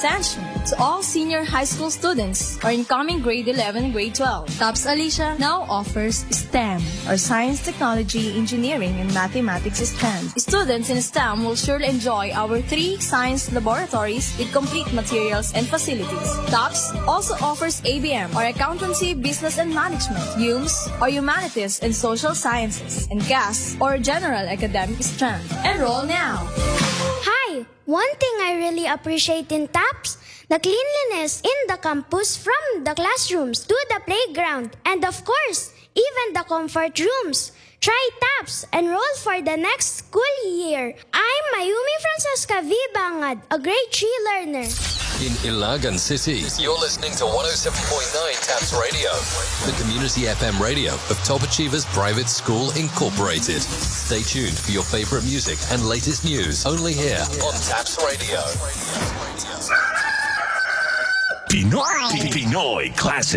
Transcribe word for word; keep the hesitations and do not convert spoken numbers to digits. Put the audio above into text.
Attention to all senior high school students or incoming grade eleven and grade twelve. TOPS Alicia now offers STEM or Science, Technology, Engineering, and Mathematics strands. Students in STEM will surely enjoy our three science laboratories with complete materials and facilities. TOPS also offers A B M or Accountancy, Business and Management, U M S or Humanities and Social Sciences, and G A S or General Academic strand. Enroll now! Hi! One thing I really appreciate in TOPS, the cleanliness in the campus from the classrooms to the playground, and of course, even the comfort rooms. Try TOPS. Enroll for the next school year. I'm Mayumi Francesca V. Bangad, a grade three learner. In Ilagan City, you're listening to one oh seven point nine TAPS Radio, the community F M radio of Top Achievers Private School Incorporated. Stay tuned for your favorite music and latest news only here on TAPS Radio. Pinoy, Pinoy Classic.